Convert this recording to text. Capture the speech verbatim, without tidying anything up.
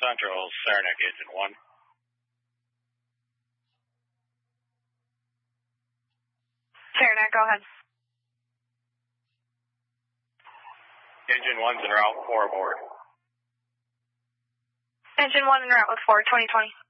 Central, Saranac, Engine one. Saranac, go ahead. Engine one's en route, four aboard. Engine one en route with Ford, twenty twenty.